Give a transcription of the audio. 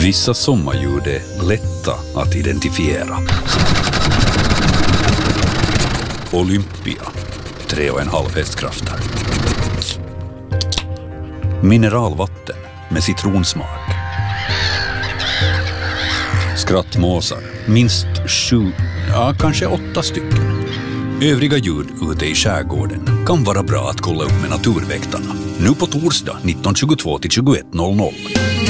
Vissa sommarljud är lätta att identifiera. Olympia, 3,5 hästkrafter. Mineralvatten med citronsmak. Skrattmåsar, minst 7, kanske 8 stycken. Övriga ljud ute i skärgården kan vara bra att kolla upp med naturväktarna. Nu på torsdag 19.22 till 21.00.